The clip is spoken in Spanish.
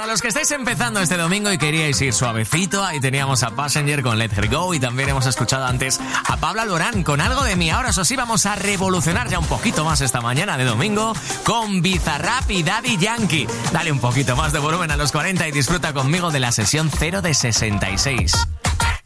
Para los que estáis empezando este domingo y queríais ir suavecito, ahí teníamos a Passenger con Let Her Go y también hemos escuchado antes a Pablo Alborán con Algo de mí. Ahora, eso sí, vamos a revolucionar ya un poquito más esta mañana de domingo con Bizarrap y Daddy Yankee. Dale un poquito más de volumen a los 40 y disfruta conmigo de la sesión 0 de 66.